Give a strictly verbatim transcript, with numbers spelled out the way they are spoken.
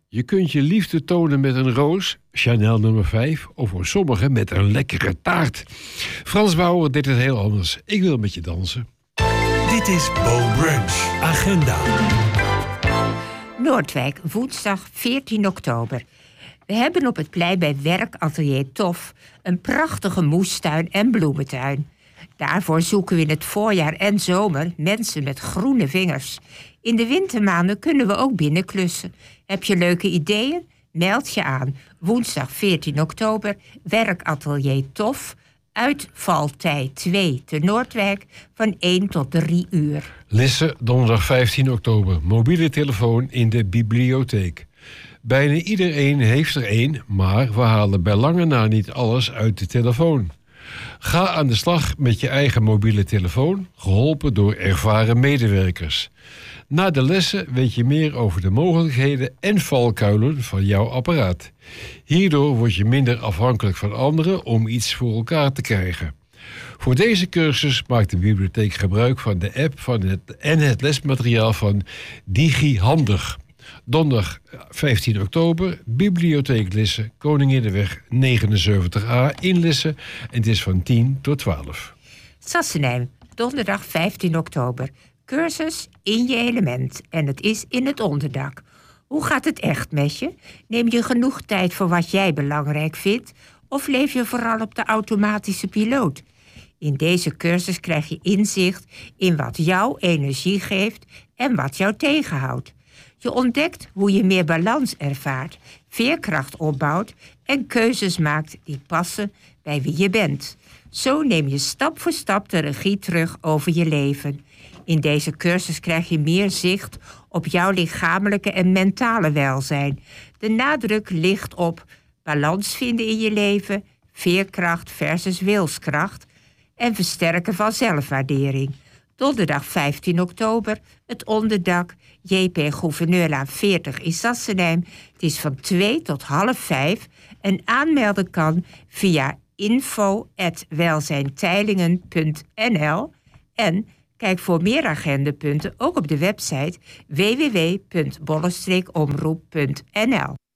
Je kunt je liefde tonen met een roos, Chanel nummer vijf... of voor sommigen met een lekkere taart. Frans Bauer deed het heel anders. Ik wil met je dansen. Dit is Bo Brunch Agenda. Noordwijk, woensdag veertien oktober. We hebben op het plein bij werkatelier Tof een prachtige moestuin en bloementuin. Daarvoor zoeken we in het voorjaar en zomer mensen met groene vingers. In de wintermaanden kunnen we ook binnenklussen. Heb je leuke ideeën? Meld je aan. Woensdag veertien oktober, werkatelier Tof, uitvaltij twee te Noordwijk van één tot drie uur. Lisse, donderdag vijftien oktober, mobiele telefoon in de bibliotheek. Bijna iedereen heeft er één, maar we halen bij lange na niet alles uit de telefoon. Ga aan de slag met je eigen mobiele telefoon, geholpen door ervaren medewerkers. Na de lessen weet je meer over de mogelijkheden en valkuilen van jouw apparaat. Hierdoor word je minder afhankelijk van anderen om iets voor elkaar te krijgen. Voor deze cursus maakt de bibliotheek gebruik van de app van het, en het lesmateriaal van DigiHandig. Donderdag vijftien oktober, bibliotheek Lisse, Koninginnenweg negenenzeventig A in Lisse. En het is van tien tot twaalf. Sassenheim, donderdag vijftien oktober. Cursus in je element en het is in het onderdak. Hoe gaat het echt met je? Neem je genoeg tijd voor wat jij belangrijk vindt? Of leef je vooral op de automatische piloot? In deze cursus krijg je inzicht in wat jouw energie geeft en wat jou tegenhoudt. Je ontdekt hoe je meer balans ervaart, veerkracht opbouwt en keuzes maakt die passen bij wie je bent. Zo neem je stap voor stap de regie terug over je leven. In deze cursus krijg je meer zicht op jouw lichamelijke en mentale welzijn. De nadruk ligt op balans vinden in je leven, veerkracht versus wilskracht en versterken van zelfwaardering. Donderdag vijftien oktober, het onderdak, J P Gouverneurlaan veertig in Sassenheim. Het is van twee tot half vijf en aanmelden kan via info at welzijnteilingen punt n l en kijk voor meer agendapunten ook op de website w w w punt bollestreekomroep punt n l.